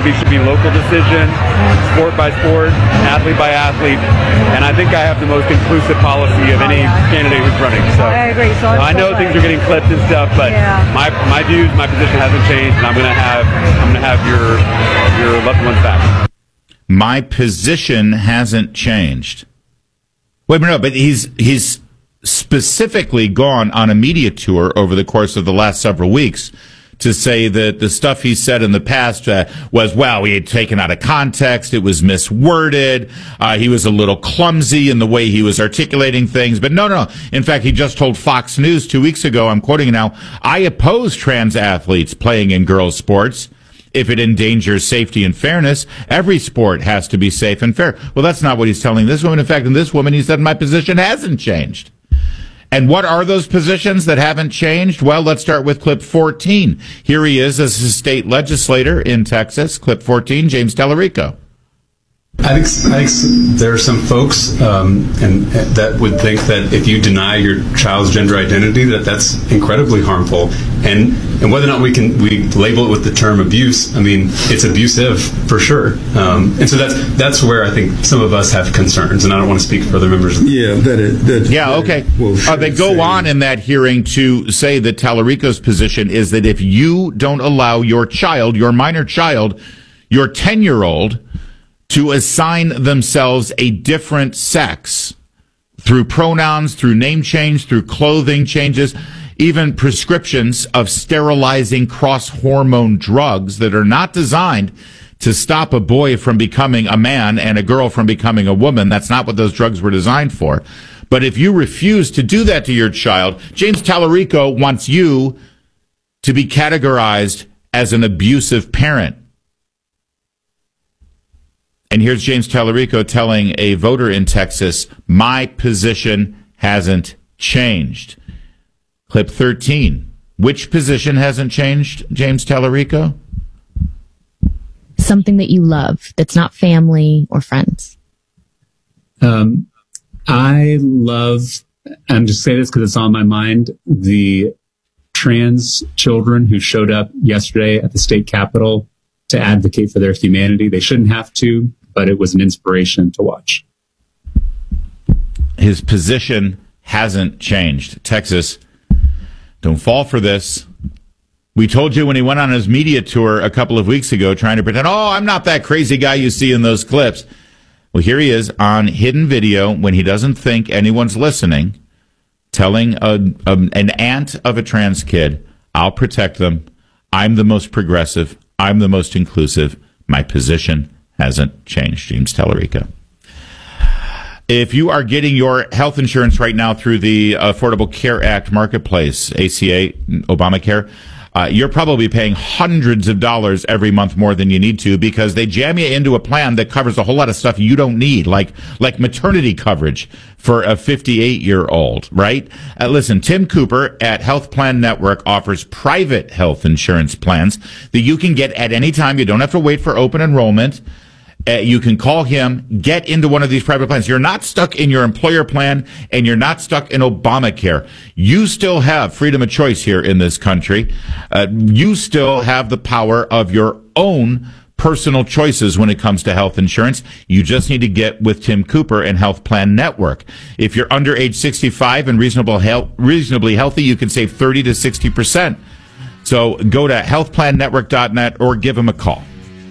it should be local decision, sport by sport, athlete by athlete, and I think I have the most inclusive policy of any candidate who's running. So I agree. So I know things are getting clipped and stuff, but my views, my position hasn't changed, and I'm gonna have your loved ones back. My position hasn't changed. Wait, no, but he's specifically gone on a media tour over the course of the last several weeks to say that the stuff he said in the past was, well, he had taken out of context, it was misworded, he was a little clumsy in the way he was articulating things. But no. In fact, he just told Fox News 2 weeks ago, I'm quoting now, I oppose trans athletes playing in girls' sports. If it endangers safety and fairness, every sport has to be safe and fair. Well, that's not what he's telling this woman. In fact, in this woman, he said, my position hasn't changed. And what are those positions that haven't changed? Well, let's start with clip 14. Here he is as a state legislator in Texas. Clip 14, James Tallarico. I think there are some folks and that would think that if you deny your child's gender identity, that's incredibly harmful. And whether or not we label it with the term abuse, I mean, it's abusive for sure. And so that's where I think some of us have concerns, and I don't want to speak for other members. Okay. They go on in that hearing to say that Tallarico's position is that if you don't allow your child, your minor child, your 10-year-old, to assign themselves a different sex through pronouns, through name change, through clothing changes, even prescriptions of sterilizing cross-hormone drugs that are not designed to stop a boy from becoming a man and a girl from becoming a woman. That's not what those drugs were designed for. But if you refuse to do that to your child, James Tallarico wants you to be categorized as an abusive parent. And here's James Tallarico telling a voter in Texas, my position hasn't changed. Clip 13. Which position hasn't changed, James Tallarico? Something that you love that's not family or friends. I love, I'm just saying this because it's on my mind, the trans children who showed up yesterday at the state capitol to advocate for their humanity. They shouldn't have to, but it was an inspiration to watch. His position hasn't changed. Texas, don't fall for this. We told you when he went on his media tour a couple of weeks ago trying to pretend, I'm not that crazy guy you see in those clips. Well, here he is on hidden video when he doesn't think anyone's listening, telling an aunt of a trans kid, I'll protect them. I'm the most progressive. I'm the most inclusive. My position hasn't changed. James Tallarico. If you are getting your health insurance right now through the Affordable Care Act marketplace, ACA, Obamacare, you're probably paying hundreds of dollars every month more than you need to because they jam you into a plan that covers a whole lot of stuff you don't need, like maternity coverage for a 58-year-old, right? Listen, Tim Cooper at Health Plan Network offers private health insurance plans that you can get at any time. You don't have to wait for open enrollment. You can call him, get into one of these private plans. You're not stuck in your employer plan, and you're not stuck in Obamacare. You still have freedom of choice here in this country. You still have the power of your own personal choices when it comes to health insurance. You just need to get with Tim Cooper and Health Plan Network. If you're under age 65 and reasonably healthy, you can save 30 to 60%. So go to healthplannetwork.net or give him a call.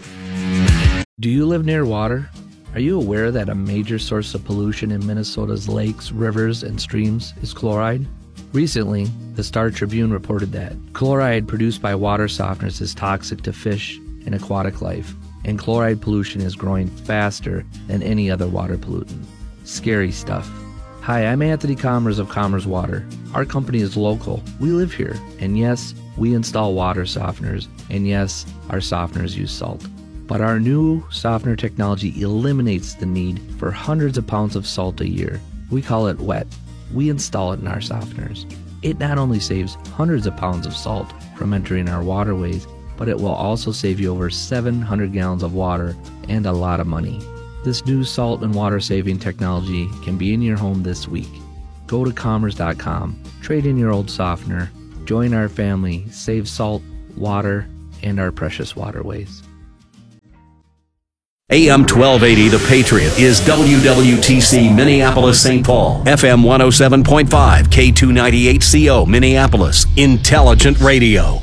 Do you live near water? Are you aware that a major source of pollution in Minnesota's lakes, rivers, and streams is chloride? Recently, the Star Tribune reported that chloride produced by water softeners is toxic to fish and aquatic life, and chloride pollution is growing faster than any other water pollutant. Scary stuff. Hi, I'm Anthony Commerce of Commerce Water. Our company is local. We live here, and yes, we install water softeners, and yes, our softeners use salt. But our new softener technology eliminates the need for hundreds of pounds of salt a year. We call it WET. We install it in our softeners. It not only saves hundreds of pounds of salt from entering our waterways, but it will also save you over 700 gallons of water and a lot of money. This new salt and water saving technology can be in your home this week. Go to commerce.com, trade in your old softener, join our family, save salt, water, and our precious waterways. AM 1280, The Patriot, is WWTC Minneapolis, St. Paul. FM 107.5, K298CO, Minneapolis. Intelligent radio.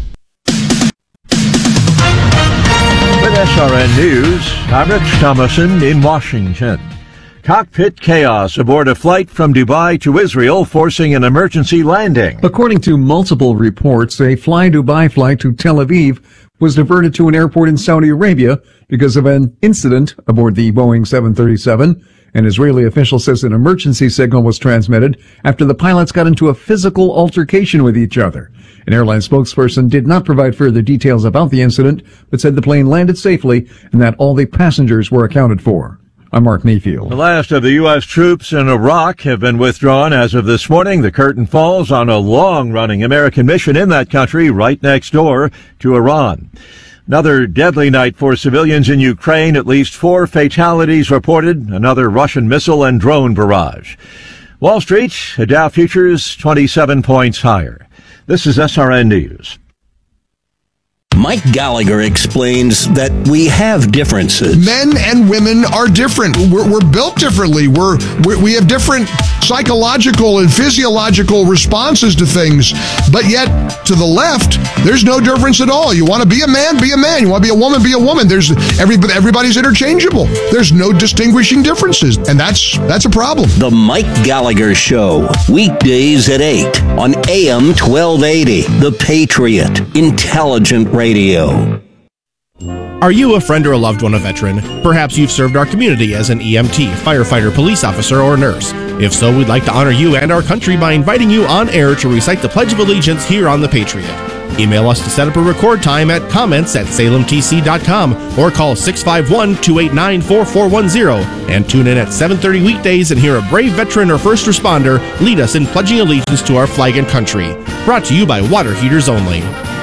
With SRN News, I'm Rich Thomason in Washington. Cockpit chaos aboard a flight from Dubai to Israel, forcing an emergency landing. According to multiple reports, a Fly Dubai flight to Tel Aviv was diverted to an airport in Saudi Arabia because of an incident aboard the Boeing 737. An Israeli official says an emergency signal was transmitted after the pilots got into a physical altercation with each other. An airline spokesperson did not provide further details about the incident, but said the plane landed safely and that all the passengers were accounted for. I'm Mark Mayfield. The last of the U.S. troops in Iraq have been withdrawn as of this morning. The curtain falls on a long-running American mission in that country right next door to Iran. Another deadly night for civilians in Ukraine. At least 4 fatalities reported. Another Russian missile and drone barrage. Wall Street, Dow futures 27 points higher. This is SRN News. Mike Gallagher explains that we have differences. Men and women are different. We're built differently. We have different psychological and physiological responses to things. But yet, to the left, there's no difference at all. You want to be a man, be a man. You want to be a woman, be a woman. There's everybody's interchangeable. There's no distinguishing differences, and that's a problem. The Mike Gallagher Show, weekdays at 8 on AM 1280. The Patriot, intelligent radio. Are you a friend or a loved one of veteran? Perhaps you've served our community as an EMT, firefighter, police officer, or nurse. If so, we'd like to honor you and our country by inviting you on air to recite the Pledge of Allegiance here on The Patriot. Email us to set up a record time at comments@salemtc.com or call 651-289-4410 and tune in at 7:30 weekdays and hear a brave veteran or first responder lead us in pledging allegiance to our flag and country. Brought to you by Water Heaters Only.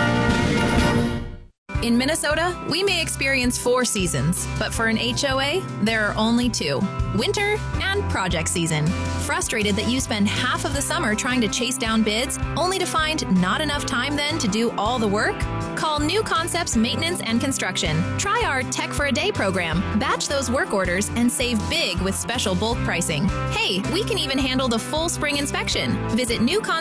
In Minnesota, we may experience 4 seasons, but for an HOA, there are only 2, winter and project season. Frustrated that you spend half of the summer trying to chase down bids, only to find not enough time then to do all the work? Call New Concepts Maintenance and Construction. Try our Tech for a Day program. Batch those work orders and save big with special bulk pricing. Hey, we can even handle the full spring inspection. Visit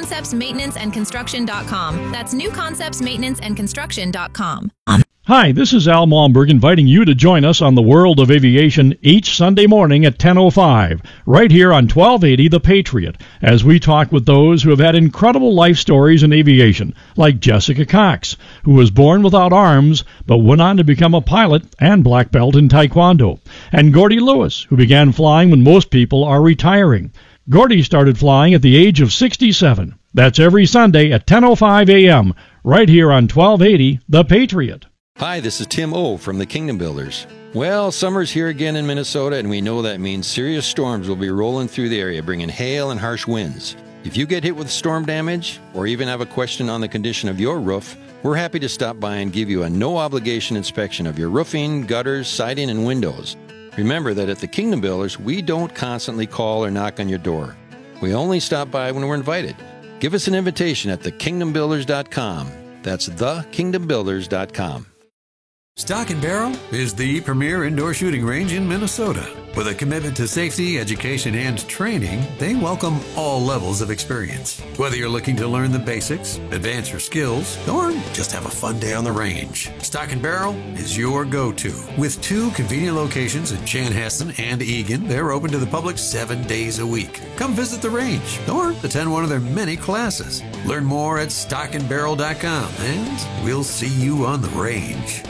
newconceptsmaintenanceandconstruction.com. That's newconceptsmaintenanceandconstruction.com. Hi, this is Al Malmberg inviting you to join us on the World of Aviation each Sunday morning at 10:05, right here on 1280 The Patriot, as we talk with those who have had incredible life stories in aviation, like Jessica Cox, who was born without arms but went on to become a pilot and black belt in Taekwondo, and Gordy Lewis, who began flying when most people are retiring. Gordy started flying at the age of 67. That's every Sunday at 10:05 a.m., right here on 1280 The Patriot. Hi, this is Tim O. from the Kingdom Builders. Well, summer's here again in Minnesota, and we know that means serious storms will be rolling through the area, bringing hail and harsh winds. If you get hit with storm damage, or even have a question on the condition of your roof, we're happy to stop by and give you a no-obligation inspection of your roofing, gutters, siding, and windows. Remember that at the Kingdom Builders, we don't constantly call or knock on your door. We only stop by when we're invited. Give us an invitation at thekingdombuilders.com. That's thekingdombuilders.com. Stock and Barrel is the premier indoor shooting range in Minnesota. With a commitment to safety, education, and training, they welcome all levels of experience. Whether you're looking to learn the basics, advance your skills, or just have a fun day on the range, Stock and Barrel is your go-to. With 2 convenient locations in Chanhassen and Eagan, they're open to the public 7 days a week. Come visit the range or attend one of their many classes. Learn more at stockandbarrel.com, and we'll see you on the range.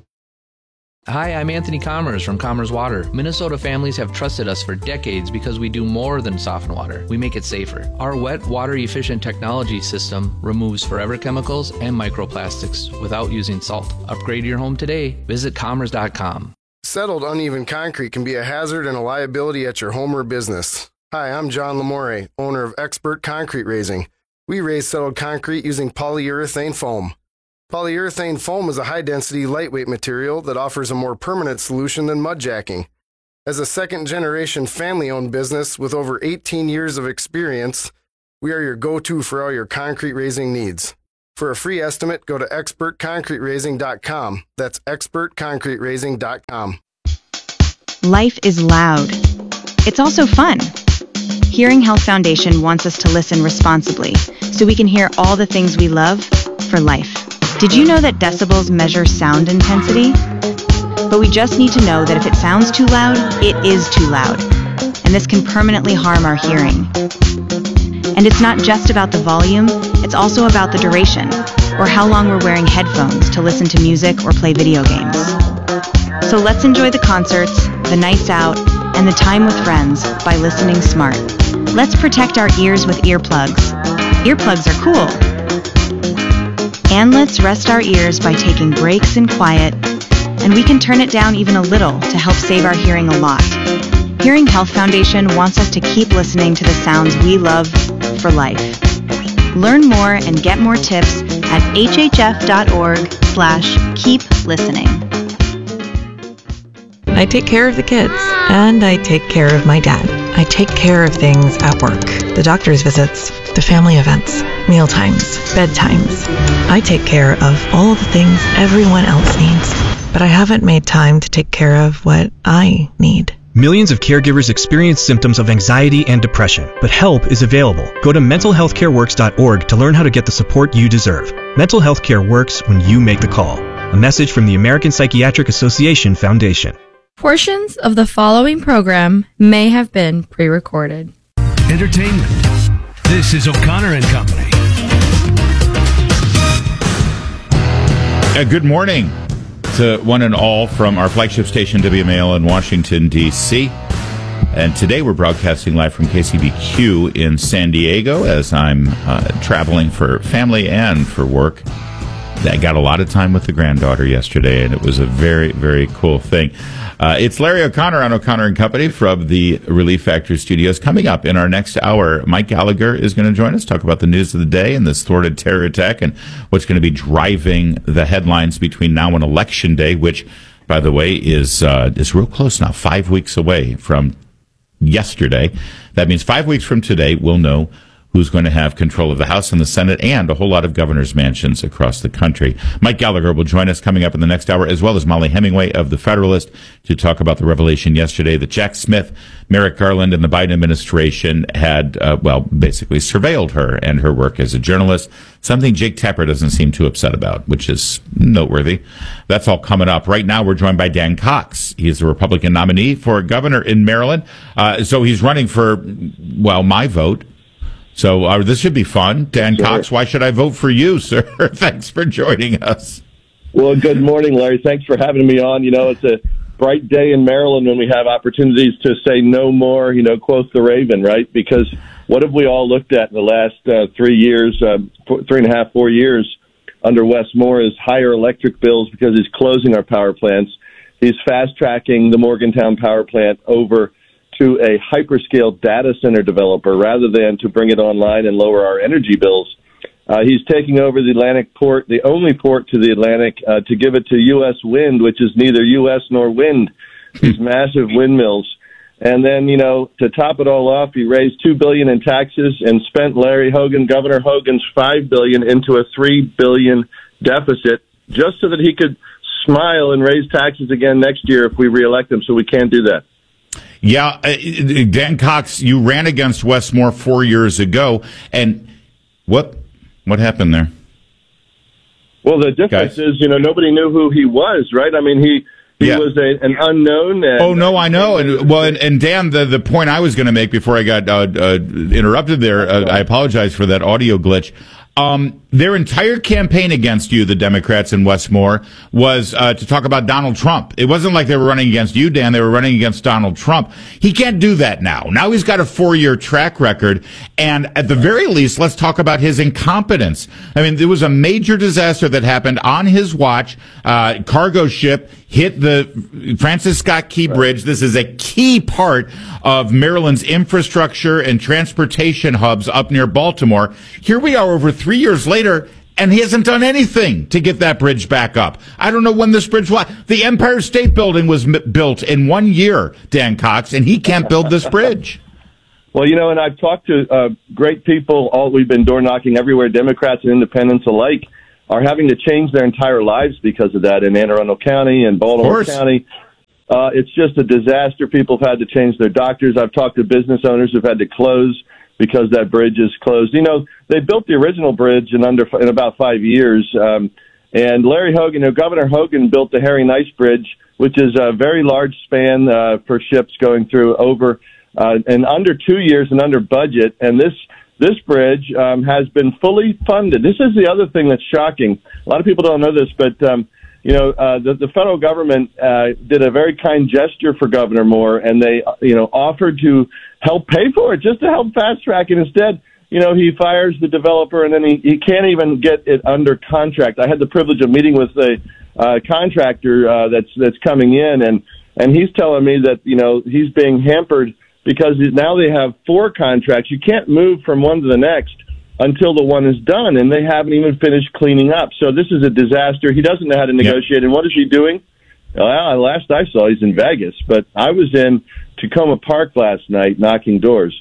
Hi, I'm Anthony Commerce from Commerce Water. Minnesota families have trusted us for decades because we do more than soften water. We make it safer. Our wet, water-efficient technology system removes forever chemicals and microplastics without using salt. Upgrade your home today. Visit commerce.com. Settled uneven concrete can be a hazard and a liability at your home or business. Hi, I'm John Lamore, owner of Expert Concrete Raising. We raise settled concrete using polyurethane foam. Polyurethane foam is a high-density, lightweight material that offers a more permanent solution than mud jacking. As a second-generation family-owned business with over 18 years of experience, we are your go-to for all your concrete raising needs. For a free estimate, go to expertconcreteraising.com. That's expertconcreteraising.com. Life is loud. It's also fun. Hearing Health Foundation wants us to listen responsibly so we can hear all the things we love for life. Did you know that decibels measure sound intensity? But we just need to know that if it sounds too loud, it is too loud. And this can permanently harm our hearing. And it's not just about the volume, it's also about the duration, or how long we're wearing headphones to listen to music or play video games. So let's enjoy the concerts, the nights out, and the time with friends by listening smart. Let's protect our ears with earplugs. Earplugs are cool. And let's rest our ears by taking breaks in quiet, and we can turn it down even a little to help save our hearing a lot. Hearing Health Foundation wants us to keep listening to the sounds we love for life. Learn more and get more tips at hhf.org/keep listening. I take care of the kids, and I take care of my dad. I take care of things at work, the doctor's visits, the family events, mealtimes, bedtimes. I take care of all the things everyone else needs, but I haven't made time to take care of what I need. Millions of caregivers experience symptoms of anxiety and depression, but help is available. Go to mentalhealthcareworks.org to learn how to get the support you deserve. Mental health care works when you make the call. A message from the American Psychiatric Association Foundation. Portions of the following program may have been pre-recorded. Entertainment. This is O'Connor and Company. Good morning to one and all from our flagship station WMAL in Washington, D.C. And today we're broadcasting live from KCBQ in San Diego as I'm traveling for family and for work. I got a lot of time with the granddaughter yesterday, and it was a very, very cool thing. It's Larry O'Connor on O'Connor and Company from the Relief Factor Studios. Coming up in our next hour, Mike Gallagher is going to join us, talk about the news of the day and this thwarted terror attack and what's going to be driving the headlines between now and Election Day, which, by the way, is real close now, 5 weeks away from yesterday. That means 5 weeks from today, we'll know who's going to have control of the House and the Senate and a whole lot of governor's mansions across the country. Mike Gallagher will join us coming up in the next hour, as well as Molly Hemingway of The Federalist, to talk about the revelation yesterday that Jack Smith, Merrick Garland, and the Biden administration had, basically surveilled her and her work as a journalist, something Jake Tapper doesn't seem too upset about, which is noteworthy. That's all coming up. Right now, we're joined by Dan Cox. He's the Republican nominee for governor in Maryland. So he's running for, my vote. So this should be fun. Dan Cox, why should I vote for you, sir? Thanks for joining us. Well, good morning, Larry. Thanks for having me on. You know, it's a bright day in Maryland when we have opportunities to say no more, quote the Raven, right? Because what have we all looked at in the last 3 years, 3.5, 4 years under Wes Moore is higher electric bills because he's closing our power plants. He's fast-tracking the Morgantown power plant over to a hyperscale data center developer rather than to bring it online and lower our energy bills. He's taking over the Atlantic port, the only port to the Atlantic, to give it to U.S. Wind, which is neither U.S. nor wind, these massive windmills. And then, to top it all off, he raised $2 billion in taxes and spent Governor Hogan's $5 billion into a $3 billion deficit just so that he could smile and raise taxes again next year if we reelect him. So we can't do that. Yeah, Dan Cox, you ran against Wes Moore 4 years ago, and what happened there? Well, the difference is, nobody knew who he was, right? I mean, he was an unknown. And, I know. And Dan, the point I was going to make before I got interrupted there, I apologize for that audio glitch. Their entire campaign against you, the Democrats in Wes Moore, was to talk about Donald Trump. It wasn't like they were running against you, Dan. They were running against Donald Trump. He can't do that now. Now he's got a 4-year track record. And at the very least, let's talk about his incompetence. I mean, there was a major disaster that happened on his watch. Cargo ship hit the Francis Scott Key Bridge. This is a key part of Maryland's infrastructure and transportation hubs up near Baltimore. Here we are over 3 years later, and he hasn't done anything to get that bridge back up. I don't know when this bridge was. The Empire State Building was built in 1 year, Dan Cox, and he can't build this bridge. Well, and I've talked to great people. We've been door knocking everywhere. Democrats and independents alike are having to change their entire lives because of that in Anne Arundel County and Baltimore County. It's just a disaster. People have had to change their doctors. I've talked to business owners who've had to close because that bridge is closed. You know, they built the original bridge in about 5 years. And Larry Hogan, Governor Hogan built the Harry Nice Bridge, which is a very large span for ships going through over in under 2 years and under budget. And this bridge has been fully funded. This is the other thing that's shocking. A lot of people don't know this, but the federal government did a very kind gesture for Governor Moore, and they offered to help pay for it, just to help fast track it. Instead, he fires the developer, and then he can't even get it under contract. I had the privilege of meeting with the contractor that's coming in, and he's telling me that he's being hampered because now they have 4 contracts. You can't move from one to the next until the one is done, and they haven't even finished cleaning up. So this is a disaster. He doesn't know how to negotiate. And what is he doing? Well, last I saw, he's in Vegas, but I was in Tacoma Park last night knocking doors.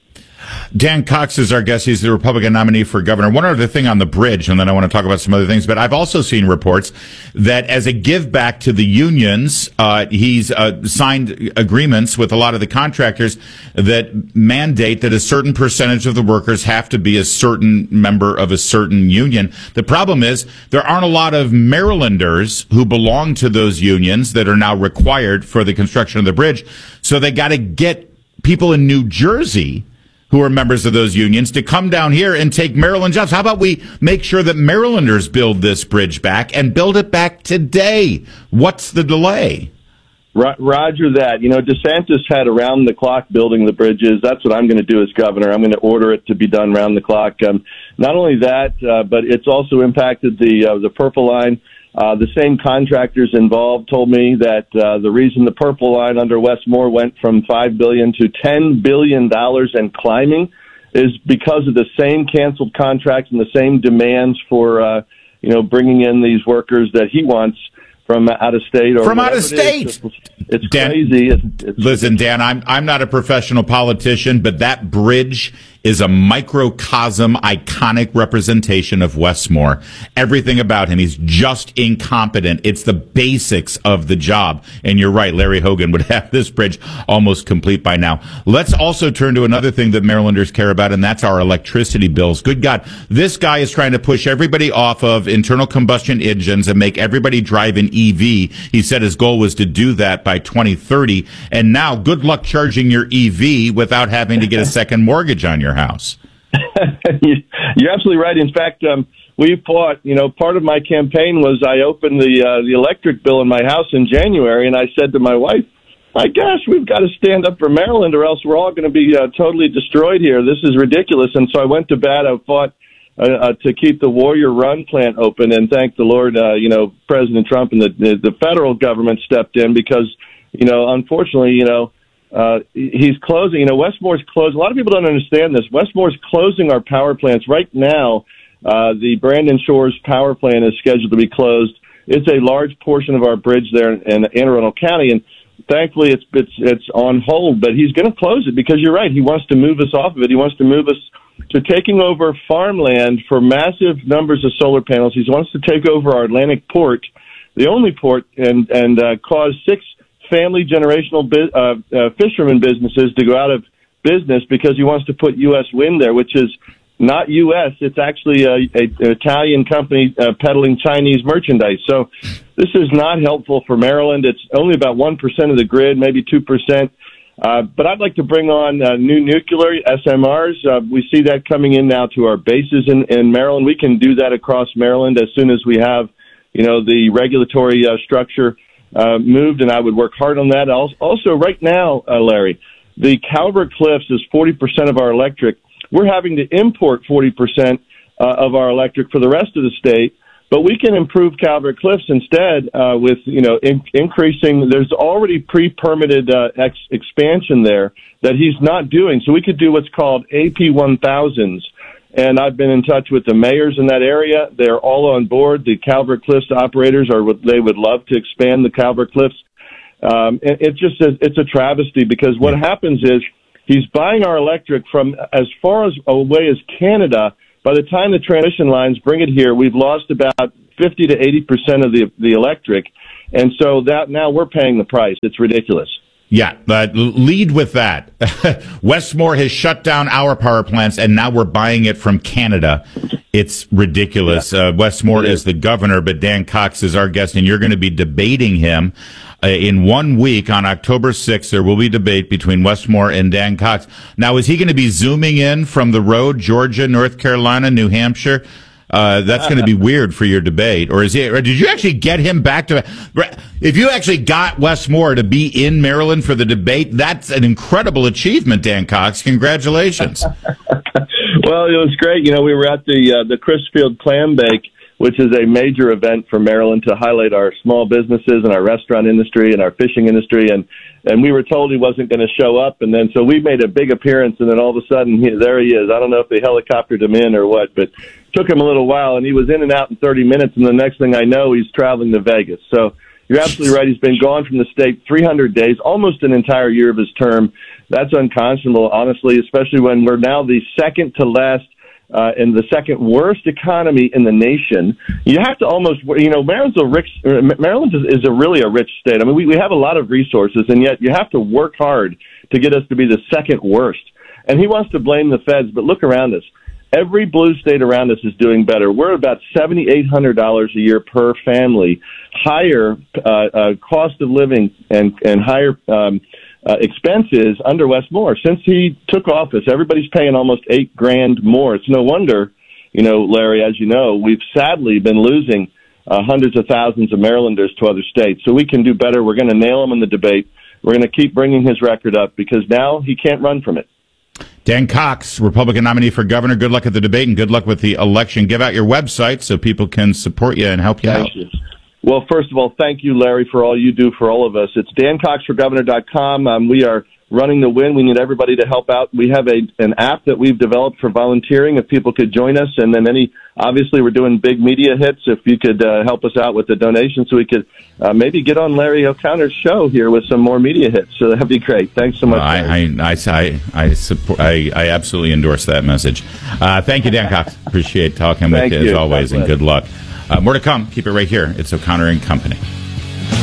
Dan Cox is our guest. He's the Republican nominee for governor. One other thing on the bridge, and then I want to talk about some other things, but I've also seen reports that as a give back to the unions, he's signed agreements with a lot of the contractors that mandate that a certain percentage of the workers have to be a certain member of a certain union. The problem is there aren't a lot of Marylanders who belong to those unions that are now required for the construction of the bridge. So they got to get people in New Jersey who are members of those unions to come down here and take Maryland jobs. How about we make sure that Marylanders build this bridge back and build it back today? What's the delay? Roger that. DeSantis had around the clock building the bridges. That's what I'm going to do as governor. I'm going to order it to be done around the clock. Not only that, but it's also impacted the Purple Line. The same contractors involved told me that the reason the Purple Line under Wes Moore went from $5 billion to $10 billion and climbing is because of the same canceled contracts and the same demands for bringing in these workers that he wants from out of state or from out of state. It's Dan, crazy. Listen, Dan, I'm not a professional politician, but that bridge is a microcosm, iconic representation of Wes Moore. Everything about him, he's just incompetent. It's the basics of the job. And you're right, Larry Hogan would have this bridge almost complete by now. Let's also turn to another thing that Marylanders care about, and that's our electricity bills. Good God, this guy is trying to push everybody off of internal combustion engines and make everybody drive an EV. He said his goal was to do that by 2030. And now, good luck charging your EV without having to get a second mortgage on your house. You're absolutely right. In fact, we fought, part of my campaign was I opened the electric bill in my house in January, and I said to my wife, my gosh, we've got to stand up for Maryland or else we're all going to be totally destroyed here. This is ridiculous. And so I went to bat. I fought to keep the Warrior Run plant open, and thank the Lord, President Trump and the federal government stepped in because, unfortunately, he's closing. Wes Moore's closed. A lot of people don't understand this. Wes Moore's closing our power plants right now. The Brandon Shores power plant is scheduled to be closed. It's a large portion of our bridge there in Anne Arundel County, and thankfully it's on hold. But he's going to close it because you're right. He wants to move us off of it. He wants to move us to taking over farmland for massive numbers of solar panels. He wants to take over our Atlantic port, the only port, and cause 6 family generational fishermen businesses to go out of business because he wants to put U.S. Wind there, which is not U.S. It's actually an Italian company peddling Chinese merchandise. So this is not helpful for Maryland. It's only about 1% of the grid, maybe 2%. But I'd like to bring on new nuclear SMRs. We see that coming in now to our bases in Maryland. We can do that across Maryland as soon as we have, the regulatory structure moved, and I would work hard on that. Also, right now, Larry, the Calvert Cliffs is 40% of our electric. We're having to import 40% of our electric for the rest of the state, but we can improve Calvert Cliffs instead with, increasing. There's already pre-permitted expansion there that he's not doing. So we could do what's called AP 1000s. And I've been in touch with the mayors in that area. They're all on board. The Calvert Cliffs operators they would love to expand the Calvert Cliffs. It's a travesty because what happens is he's buying our electric from as far away as Canada. By the time the transmission lines bring it here, we've lost about 50 to 80% of the electric. And so that now we're paying the price. It's ridiculous. Yeah, but lead with that. Westmore has shut down our power plants, and now we're buying it from Canada. It's ridiculous. Yeah. Westmore is the governor, but Dan Cox is our guest, and you're going to be debating him in 1 week on October 6th. There will be debate between Westmore and Dan Cox. Now, is he going to be zooming in from the road, Georgia, North Carolina, New Hampshire? That's going to be weird for your debate. Or did you actually get him back to, if you actually got Westmore to be in Maryland for the debate, that's an incredible achievement, Dan Cox. Congratulations. Well, it was great. You know, we were at the Crisfield Clam Bake, which is a major event for Maryland to highlight our small businesses and our restaurant industry and our fishing industry. And we were told he wasn't going to show up. And then so we made a big appearance, and then all of a sudden, there he is. I don't know if they helicoptered him in or what, but took him a little while, and he was in and out in 30 minutes, and the next thing I know, he's traveling to Vegas. So you're absolutely right. He's been gone from the state 300 days, almost an entire year of his term. That's unconscionable, honestly, especially when we're now the second to last and the second worst economy in the nation. You have to almost, Maryland is really a rich state. I mean, we have a lot of resources, and yet you have to work hard to get us to be the second worst. And he wants to blame the feds, but look around us. Every blue state around us is doing better. We're about $7,800 a year per family, higher cost of living and higher expenses under Westmore. Since he took office, everybody's paying almost $8,000 more. It's no wonder, Larry, as you know, we've sadly been losing hundreds of thousands of Marylanders to other states. So we can do better. We're going to nail him in the debate. We're going to keep bringing his record up because now he can't run from it. Dan Cox, Republican nominee for governor. Good luck at the debate and good luck with the election. Give out your website so people can support you and help you out. Thank you. Well, first of all, thank you, Larry, for all you do for all of us. It's dancoxforgovernor.com. We are running the win. We need everybody to help out. We have an app that we've developed for volunteering if people could join us. And then obviously we're doing big media hits. If you could help us out with the donation so we could maybe get on Larry O'Connor's show here with some more media hits. So that'd be great. Thanks so much. I absolutely endorse that message. Thank you, Dan Cox. Appreciate talking with you as always, and good luck. More to come. Keep it right here. It's O'Connor and Company.